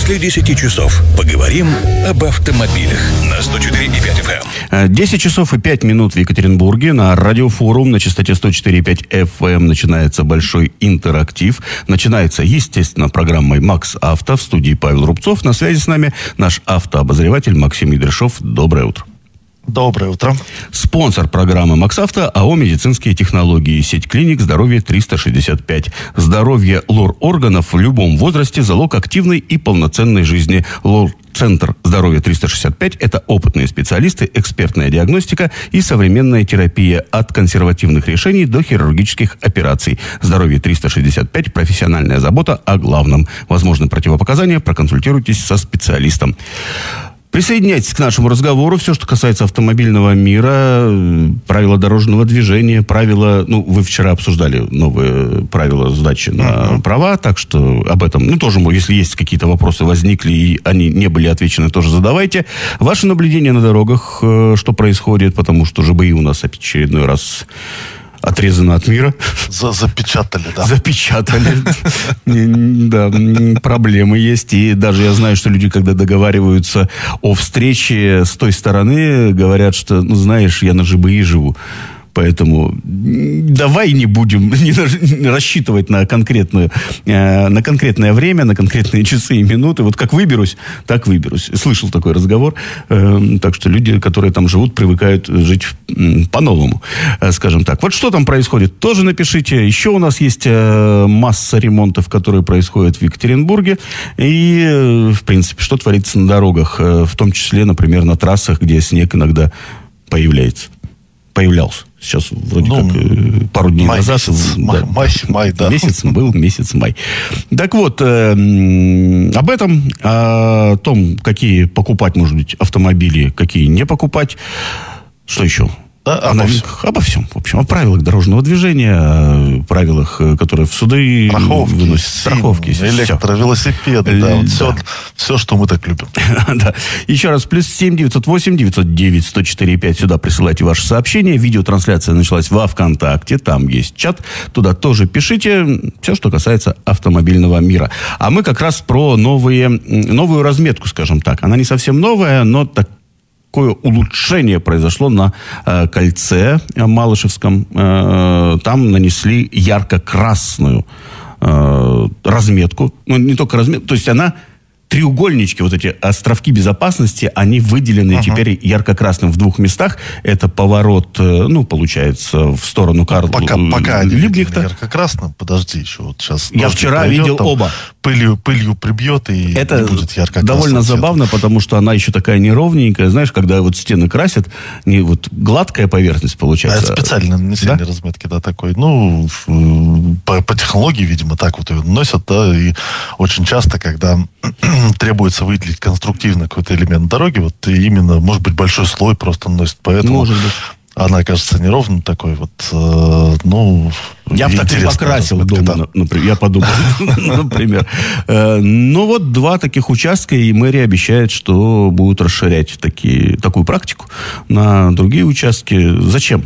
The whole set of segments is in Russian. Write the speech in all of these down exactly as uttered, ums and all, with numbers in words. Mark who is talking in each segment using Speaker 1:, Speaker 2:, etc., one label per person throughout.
Speaker 1: После десяти часов поговорим об автомобилях на сто четыре и пять эф эм.
Speaker 2: десять часов и пять минут в Екатеринбурге. На радиофорум на частоте сто четыре и пять эф эм начинается большой интерактив. Начинается, естественно, программой «Макс Авто». В студии Павел Рубцов. На связи с нами наш автообозреватель Максим Едряшов. Доброе утро.
Speaker 3: Доброе утро.
Speaker 2: Спонсор программы «Макс Авто» АО «Медицинские технологии». Сеть клиник «Здоровье триста шестьдесят пять». Здоровье лор-органов в любом возрасте – залог активной и полноценной жизни. Лор-центр «Здоровье триста шестьдесят пять» – это опытные специалисты, экспертная диагностика и современная терапия от консервативных решений до хирургических операций. «Здоровье триста шестьдесят пять» – профессиональная забота о главном. Возможны противопоказания, проконсультируйтесь со специалистом. Присоединяйтесь к нашему разговору. Все, что касается автомобильного мира, правила дорожного движения, правила... Ну, вы вчера обсуждали новые правила сдачи на uh-huh. права, так что об этом... Ну, тоже, если есть какие-то вопросы возникли, и они не были отвечены, тоже задавайте. Ваши наблюдения на дорогах, что происходит, потому что ЖБИ у нас очередной раз... отрезано от мира.
Speaker 3: За, запечатали, да.
Speaker 2: Запечатали. Да, проблемы есть. И даже я знаю, что люди, когда договариваются о встрече с той стороны, говорят, что, ну, знаешь, я на ЖБИ живу. Поэтому давай не будем не рассчитывать на, конкретную, э, на конкретное время, на конкретные часы и минуты. Вот как выберусь, так выберусь. Слышал такой разговор. Э, так что люди, которые там живут, привыкают жить э, по-новому, э, скажем так. Вот что там происходит, тоже напишите. Еще у нас есть э, масса ремонтов, которые происходят в Екатеринбурге. И, э, в принципе, что творится на дорогах. Э, в том числе, например, на трассах, где снег иногда появляется. Появлялся. Сейчас вроде ну, как э, пару дней май, назад...
Speaker 3: Месяц,
Speaker 2: да,
Speaker 3: май, май, май, да.
Speaker 2: Месяц был, месяц май. Так вот, э, об этом, о том, какие покупать, может быть, автомобили, какие не покупать. Что еще?
Speaker 3: Да,
Speaker 2: о
Speaker 3: обо,
Speaker 2: новинках,
Speaker 3: всем.
Speaker 2: обо всем. В общем, о правилах дорожного движения, о правилах, которые в суды
Speaker 3: страховки,
Speaker 2: выносят. Страховки,
Speaker 3: электровелосипеды, да, вот все, все, что мы так любим.
Speaker 2: Да. Еще раз, плюс семь девятьсот восемь девятьсот девять сто четыре пять. Сюда присылайте ваши сообщения. Видеотрансляция началась во ВКонтакте. Там есть чат. Туда тоже пишите. Все, что касается автомобильного мира. А мы как раз про новые, новую разметку, скажем так. Она не совсем новая, но так какое улучшение произошло на э, кольце Малышевском. Э, там нанесли ярко-красную э, разметку. Ну, не только разметку, то есть она... Треугольнички, вот эти островки безопасности, они выделены uh-huh. теперь ярко-красным в двух местах. Это поворот, ну, получается, в сторону Карла
Speaker 3: пока, пока
Speaker 2: Либкнехта.
Speaker 3: Ярко-красным, подожди еще. Вот сейчас
Speaker 2: я вчера пройдет, видел оба.
Speaker 3: Пылью, пылью прибьет, и
Speaker 2: это
Speaker 3: не будет ярко-красным.
Speaker 2: Довольно
Speaker 3: цветом.
Speaker 2: Забавно, потому что она еще такая неровненькая. Знаешь, когда вот стены красят, не вот гладкая поверхность получается.
Speaker 3: А это специально нанесение да? разметки, да, такой. Ну, по, по технологии, видимо, так вот ее носят, да, и очень часто, когда требуется выделить конструктивно какой-то элемент дороги, вот именно, может быть, большой слой просто наносит, поэтому
Speaker 2: может быть.
Speaker 3: Она кажется неровной такой вот, э, ну...
Speaker 2: Я бы так и покрасил дома, например, я подумал, например. Ну вот два таких участка, и мэрия обещает, что будут расширять такие, такую практику на другие участки. Зачем?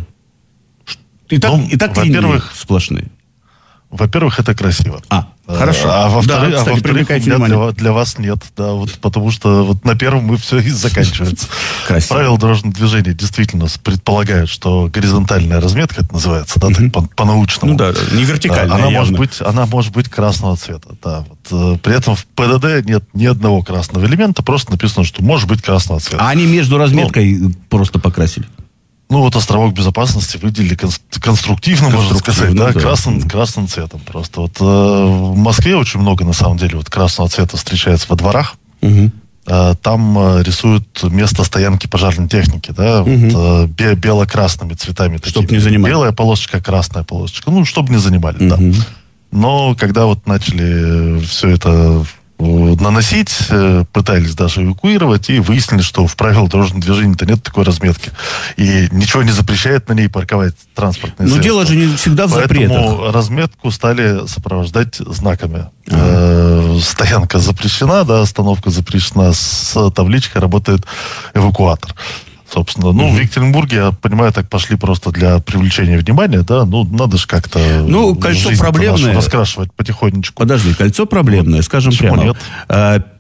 Speaker 2: И так, ну, и так линии сплошные.
Speaker 3: Во-первых, это красиво.
Speaker 2: А, хорошо.
Speaker 3: А во-вторых,
Speaker 2: да, кстати,
Speaker 3: а во-вторых у меня для, для вас нет. Да, вот, потому что вот на первом мы все и заканчивается.
Speaker 2: Красиво.
Speaker 3: Правила дорожного движения действительно предполагают, что горизонтальная разметка, это называется, да, так, по, по-научному.
Speaker 2: Ну да, не вертикальная.
Speaker 3: Она может быть, она может быть красного цвета. Да, вот, при этом в ПДД нет ни одного красного элемента, просто написано, что может быть красного цвета.
Speaker 2: А они между разметкой ну, просто покрасили?
Speaker 3: Ну, вот островок безопасности выделили конструктивно, можно сказать, да, да. Красным, красным цветом просто. Вот э, в Москве очень много, на самом деле, вот красного цвета встречается во дворах. Угу. Э, там э, рисуют место стоянки пожарной техники, да, угу. вот, э, бело-красными цветами.
Speaker 2: Чтобы не занимали.
Speaker 3: Белая полосочка, красная полосочка. Ну, чтобы не занимали, угу. да. Но когда вот начали все это... наносить, пытались даже эвакуировать, и выяснили, что в правилах дорожного движения-то нет такой разметки. И ничего не запрещает на ней парковать транспортные
Speaker 2: средства.
Speaker 3: Но
Speaker 2: дело же не всегда в запретах.
Speaker 3: Поэтому разметку стали сопровождать знаками. А-а-а. Стоянка запрещена, да, остановка запрещена, с табличкой работает эвакуатор. Собственно, ну, угу. в Екатеринбурге, я понимаю, так пошли просто для привлечения внимания, да, ну, надо же как-то...
Speaker 2: Ну, кольцо проблемное.
Speaker 3: Раскрашивать потихонечку.
Speaker 2: Подожди, кольцо проблемное, скажем
Speaker 3: Почему
Speaker 2: прямо.
Speaker 3: Нет?